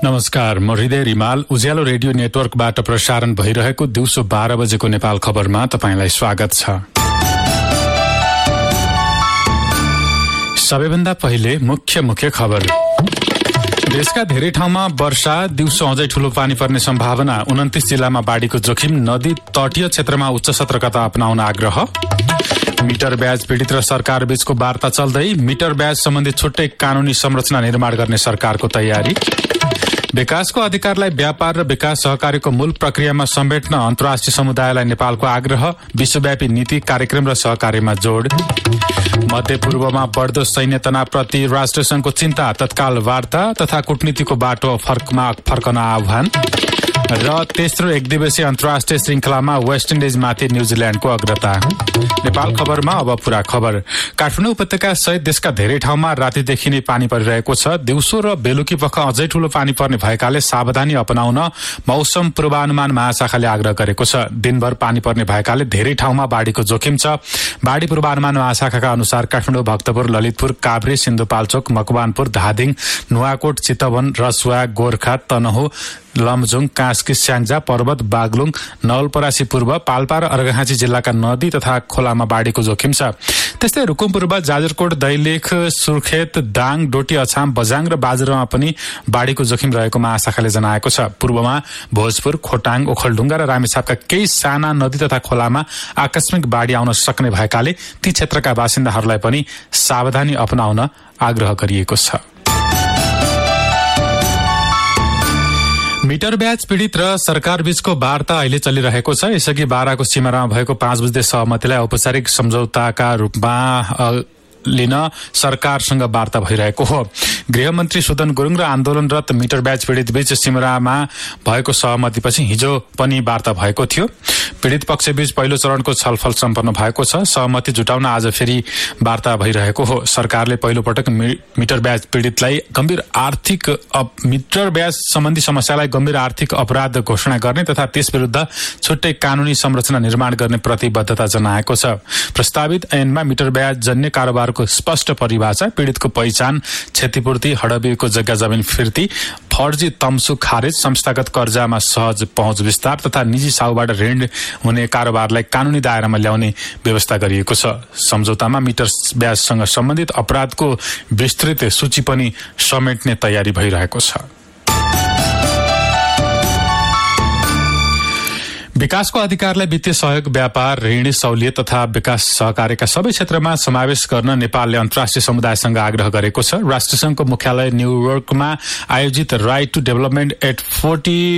नमस्कार, म हृदय रिमाल। उज्यालो रेडियो नेटवर्कबाट प्रसारण भइरहेको दिउँसो 12 बजेको नेपाल खबरमा तपाईंलाई स्वागत छ। सबैभन्दा पहिले मुख्य खबर। देशका धेरै ठाउँमा वर्षा, दिउँसो अझै ठूलो पानी पर्ने सम्भावना। 29 जिल्लामा बाढ़ीको जोखिम। नदी तटीय क्षेत्रमा उच्च सतर्कता अपनाउन आग्रह। मिटर ब्याज पीड़ित र सरकार बीचको वार्ता चल्दै। मिटर ब्याज सम्बन्धी छुट्टै कानूनी संरचना निर्माण गर्ने सरकारको तयारी। विकासको अधिकारलाई व्यापार र विकास सहकारीको मूल प्रक्रियामा समेट्न अन्तर्राष्ट्रिय समुदायलाई नेपालको आग्रह। विश्वव्यापी नीति, कार्यक्रम र सहकार्यमा जोड। मध्यपूर्वमा बढ्दो सैन्य तनावप्रति राष्ट्रसंघको चिन्ता। तत्काल वार्ता तथा कूटनीतिको बाटो फर्कन आह्वान। र तेस्रो एकदिवसीय अन्तर्राष्ट्रिय श्रृंखलामा वेस्ट इन्डिजमाथि न्यूजील्याण्डको अग्रता। नेपाल खबरमा अब पूरा खबर। काठमाडौँ उपत्यका सहित देशका धेरै ठाउँमा रातिदेखि नै पानी परिरहेको छ। दिउँसो र बेलुकी पख अझै ठूलो पानी पर्ने भएकाले सावधानी अपनाउन मौसम पूर्वानुमान महाशाखाले आग्रह गरेको छ। दिनभर पानी पर्ने भएकाले धेरै ठाउँमा बाढ़ीको जोखिम छ। बाढ़ी पूर्वानुमान महाशाखाका अनुसार काठमाडौँ, भक्तपुर, ललितपुर, काभ्रे, सिन्धुपाल्चोक, मकवानपुर, धादिङ, नुवाकोट, चितवन, रसुवा, गोर्खा, तनहुँ, लमजुङ, कास्की, स्याङ्जा, पर्वत, बागलुङ, नवलपरासी पूर्व, पाल्पा र अर्घाखाँची जिल्लाका नदी तथा खोलामा बाढ़ीको जोखिम छ। त्यस्तै रुकुम पूर्व, जाजरकोट, दैलेख, सुर्खेत, दाङ, डोटी, अछाम, बझाङ र बाजुरामा पनि बाढ़ीको जोखिम रहेको महाशाखाले जनाएको छ। पूर्वमा भोजपुर, खोटाङ, ओखलढुङ्गा र रामेछापका केही साना नदी तथा खोलामा आकस्मिक बाढ़ी आउन सक्ने भएकाले ती क्षेत्रका बासिन्दाहरूलाई पनि सावधानी अपनाउन आग्रह गरिएको छ। मिटर ब्याज पीड़ित र सरकार बीचको वार्ता अहिले चलिरहेको छ। यसअघि बाराको सिमानामा भएको 5 बुझ्दे सहमतिलाई औपचारिक सम्झौताका रूपमा लिन सरकारसँग वार्ता भइरहेको हो। गृहमन्त्री सुदन गुरुङ र आन्दोलनरत मिटर ब्याज पीड़ित बीच सिमरामा भएको सहमतिपछि हिजो पनि वार्ता भएको थियो। पीड़ित पक्षबीच पहिलो चरणको छलफल सम्पन्न भएको छ। सहमति जुटाउन आज फेरि वार्ता भइरहेको हो। सरकारले पहिलो पटक मिटर ब्याज पीड़ितलाई मिटर ब्याज सम्बन्धी समस्यालाई गम्भीर आर्थिक अपराध घोषणा गर्ने तथा त्यस विरुद्ध छुट्टै कानूनी संरचना निर्माण गर्ने प्रतिबद्धता जनाएको छ। प्रस्तावित ऐनमा मिटर ब्याज जन्य कारोबारको स्पष्ट परिभाषा, पीड़ितको पहिचान, क्षतिपूर्ति, हडबीको जग्गा जमिन फिर्ती, फर्जी तम्सु खारेज, संस्थागत कर्जामा सहज पहुँच विस्तार तथा निजी साहुबाट ऋण हुने कारोबारलाई कानूनी दायरामा ल्याउने व्यवस्था गरिएको छ। सम्झौतामा मिटर ब्याजसँग सम्बन्धित अपराधको विस्तृत सूची पनि समेट्ने तयारी भइरहेको छ। विकासको अधिकारलाई वित्तीय सहयोग, व्यापार, ऋण, सहुलियत तथा विकास सहकार्यका सबै क्षेत्रमा समावेश गर्न नेपालले अन्तर्राष्ट्रिय समुदायसँग आग्रह गरेको छ। राष्ट्रसंघको मुख्यालय न्यूयोर्कमा आयोजित राइट टु डेभलपमेन्ट एट 40